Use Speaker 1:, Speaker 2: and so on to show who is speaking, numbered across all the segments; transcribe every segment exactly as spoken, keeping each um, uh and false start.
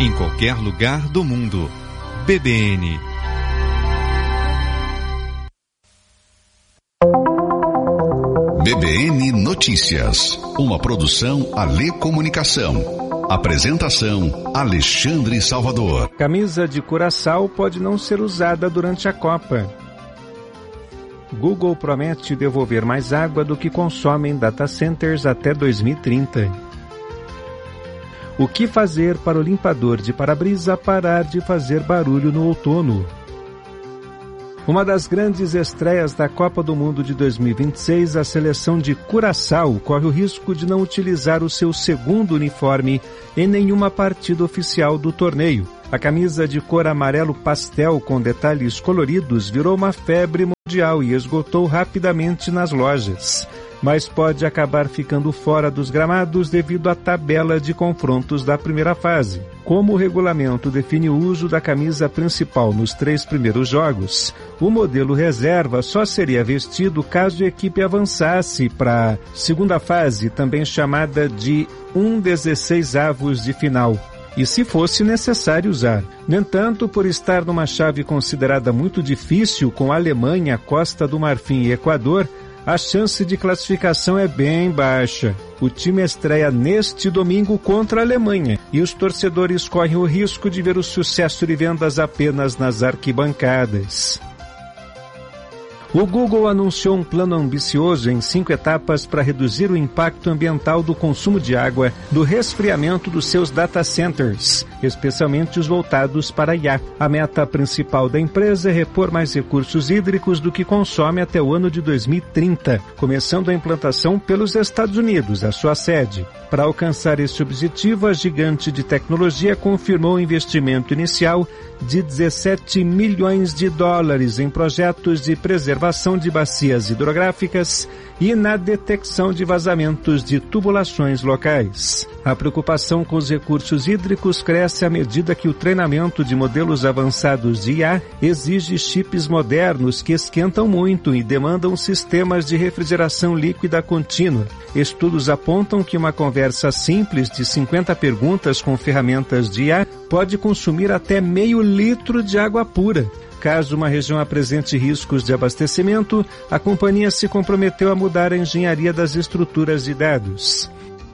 Speaker 1: em qualquer lugar do mundo. B B N.
Speaker 2: B B N Notícias, uma produção Alê Comunicação. Apresentação Alexandre Salvador.
Speaker 3: Camisa de Curaçao pode não ser usada durante a Copa. Google promete devolver mais água do que consomem data centers até dois mil e trinta. O que fazer para o limpador de para-brisa parar de fazer barulho no outono? Uma das grandes estreias da Copa do Mundo de dois mil e vinte e seis, a seleção de Curaçao corre o risco de não utilizar o seu segundo uniforme em nenhuma partida oficial do torneio. A camisa de cor amarelo pastel com detalhes coloridos virou uma febre mundial e esgotou rapidamente nas lojas, mas pode acabar ficando fora dos gramados devido à tabela de confrontos da primeira fase. Como o regulamento define o uso da camisa principal nos três primeiros jogos, o modelo reserva só seria vestido caso a equipe avançasse para a segunda fase, também chamada de um dezesseisavos de final, e se fosse necessário usar. No entanto, por estar numa chave considerada muito difícil com Alemanha, Costa do Marfim e Equador, a chance de classificação é bem baixa. O time estreia neste domingo contra a Alemanha e os torcedores correm o risco de ver o sucesso de vendas apenas nas arquibancadas. O Google anunciou um plano ambicioso em cinco etapas para reduzir o impacto ambiental do consumo de água do resfriamento dos seus data centers, especialmente os voltados para I A. A meta principal da empresa é repor mais recursos hídricos do que consome até o ano de dois mil e trinta, começando a implantação pelos Estados Unidos, a sua sede. Para alcançar esse objetivo, a gigante de tecnologia confirmou o investimento inicial de dezessete milhões de dólares em projetos de preservação de bacias hidrográficas e na detecção de vazamentos de tubulações locais. A preocupação com os recursos hídricos cresce à medida que o treinamento de modelos avançados de I A exige chips modernos que esquentam muito e demandam sistemas de refrigeração líquida contínua. Estudos apontam que uma conversa simples de cinquenta perguntas com ferramentas de I A pode consumir até meio litro de água pura. Caso uma região apresente riscos de abastecimento, a companhia se comprometeu a mudar a engenharia das estruturas de dados.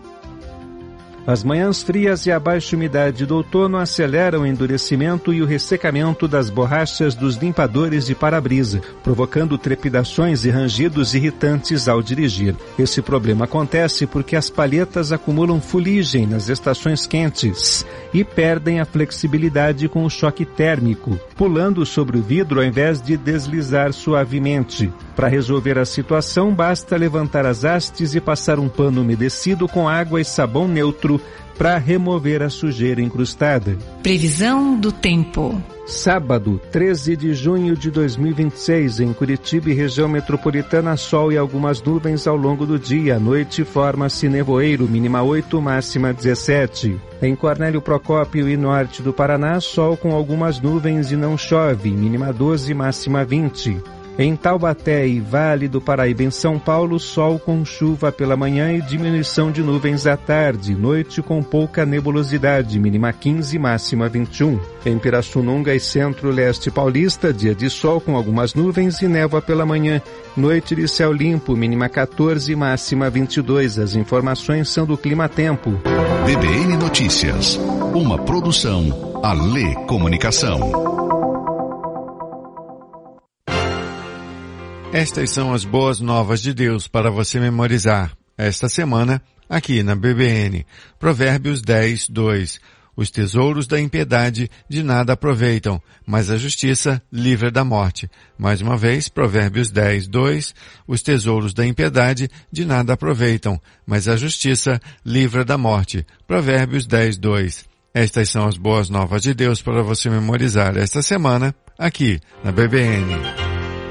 Speaker 3: As manhãs frias e a baixa umidade do outono aceleram o endurecimento e o ressecamento das borrachas dos limpadores de para-brisa, provocando trepidações e rangidos irritantes ao dirigir. Esse problema acontece porque as palhetas acumulam fuligem nas estações quentes e perdem a flexibilidade com o choque térmico, pulando sobre o vidro ao invés de deslizar suavemente. Para resolver a situação, basta levantar as hastes e passar um pano umedecido com água e sabão neutro para remover a sujeira incrustada.
Speaker 4: Previsão do tempo.
Speaker 3: Sábado, treze de junho de dois mil e vinte e seis, em Curitiba e região metropolitana, sol e algumas nuvens ao longo do dia. À noite, forma-se nevoeiro, mínima oito, máxima dezessete. Em Cornélio Procópio e norte do Paraná, sol com algumas nuvens e não chove, mínima doze, máxima vinte. Em Taubaté e Vale do Paraíba, em São Paulo, sol com chuva pela manhã e diminuição de nuvens à tarde. Noite com pouca nebulosidade, mínima quinze, máxima vinte e um. Em Pirassununga e Centro-Leste Paulista, dia de sol com algumas nuvens e névoa pela manhã. Noite de céu limpo, mínima quatorze, máxima vinte e dois. As informações são do Clima Tempo.
Speaker 2: B B N Notícias, uma produção Alê Comunicação.
Speaker 5: Estas são as boas novas de Deus para você memorizar esta semana aqui na B B N. Provérbios dez, dois. Os tesouros da impiedade de nada aproveitam, mas a justiça livra da morte. Mais uma vez, Provérbios dez, dois. Os tesouros da impiedade de nada aproveitam, mas a justiça livra da morte. Provérbios dez, dois. Estas são as boas novas de Deus para você memorizar esta semana aqui na B B N.